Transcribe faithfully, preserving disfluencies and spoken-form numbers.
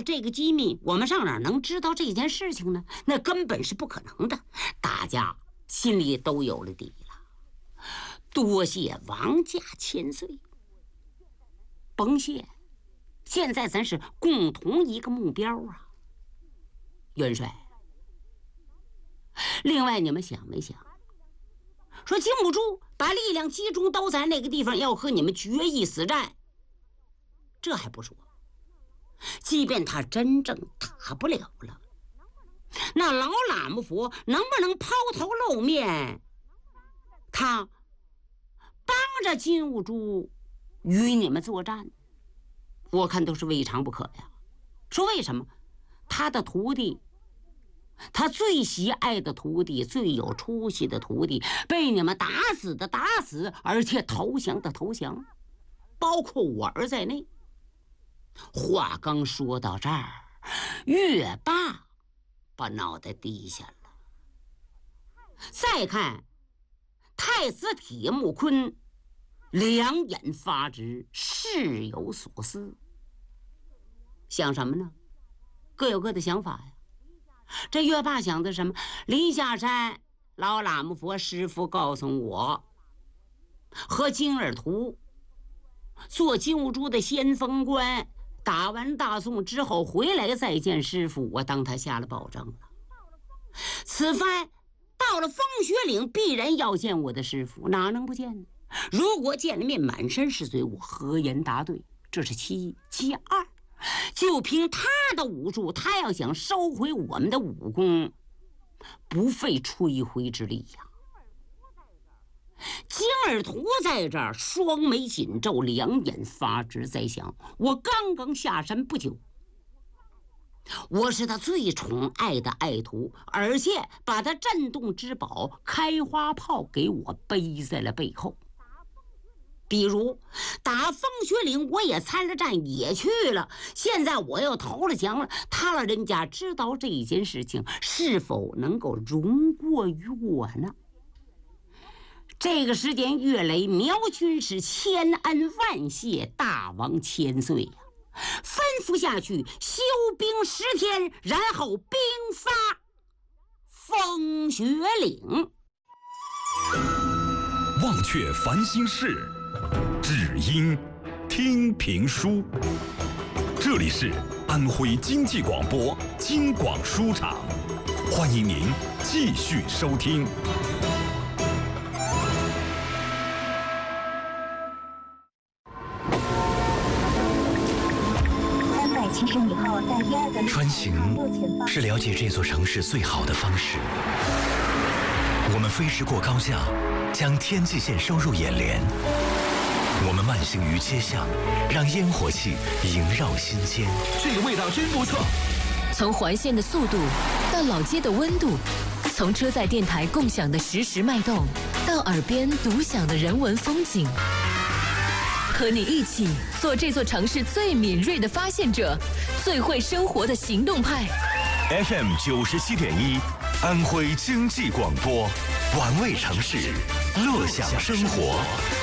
这个机密，我们上哪儿能知道这件事情呢？那根本是不可能的。大家心里都有了底了。多谢王家千岁，甭谢，现在咱是共同一个目标啊，元帅。另外，你们想没想，说金兀术把力量集中都在那个地方，要和你们决一死战，这还不说，即便他真正打不了了，那老喇嘛佛能不能抛头露面？他帮着金兀术与你们作战，我看都是未尝不可呀。说为什么？他的徒弟，他最喜爱的徒弟，最有出息的徒弟，被你们打死的打死，而且投降的投降，包括我儿在内。话刚说到这儿，岳霸把脑袋低下了。再看太子铁木坤，两眼发直，事有所思。想什么呢？各有各的想法呀。这岳霸想的什么？临下山，老喇嘛佛师父告诉我，和金耳图做金兀术的先锋官，打完大宋之后回来再见师父，我当他下了保证了。此番到了风雪岭，必然要见我的师父，哪能不见呢？如果见了面满身是罪，我何言答对？这是其一。其二，就凭他的武术，他要想收回我们的武功，不费吹灰之力呀。金耳图在这儿双眉紧皱，两眼发直，在想：我刚刚下山不久，我是他最宠爱的爱徒，而且把他镇动之宝开花炮给我背在了背后。比如打风雪岭，我也参了战，也去了。现在我又投了降了，他老人家知道这件事情，是否能够容过于我呢？这个时间，岳雷苗军是千恩万谢大王千岁呀、啊，吩咐下去，休兵十天，然后兵发风雪岭。 忘却烦心事，只因听评书。这里是安徽经济广播京广书场，欢迎您继续收听。 穿行是了解这座城市最好的方式。我们飞驰过高架，将天际线收入眼帘。我们慢行于街巷，让烟火气萦绕心间。 这个味道真不错。 从环线的速度到老街的温度，从车载电台共享的实时脉动，到耳边独享的人文风景。和你一起做这座城市最敏锐的发现者，最会生活的行动派。 F M 九十七点一，安徽经济广播，玩味城市，乐享生活。